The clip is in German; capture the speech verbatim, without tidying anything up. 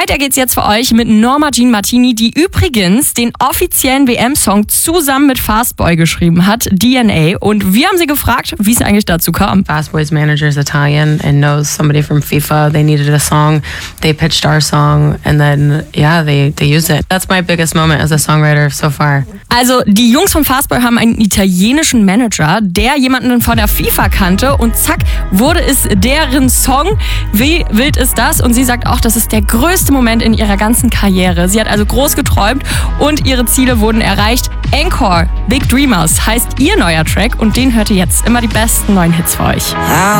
Weiter geht's jetzt für euch mit Norma Jean Martini, die übrigens den offiziellen W M-Song zusammen mit Fastboy geschrieben hat, D N A. Und wir haben sie gefragt, wie es eigentlich dazu kam. Fastboy's manager is Italian and knows somebody from FIFA. They needed a song. They pitched our song and then, yeah, they, they used it. That's my biggest moment as a songwriter so far. Also die Jungs von Fastboy haben einen italienischen Manager, der jemanden von der FIFA kannte und zack, wurde es deren Song. Wie wild ist das? Und sie sagt auch, das ist der größte Moment in ihrer ganzen Karriere. Sie hat also groß geträumt und ihre Ziele wurden erreicht. Encore, Big Dreamers heißt ihr neuer Track und den hört ihr jetzt. Immer die besten neuen Hits für euch.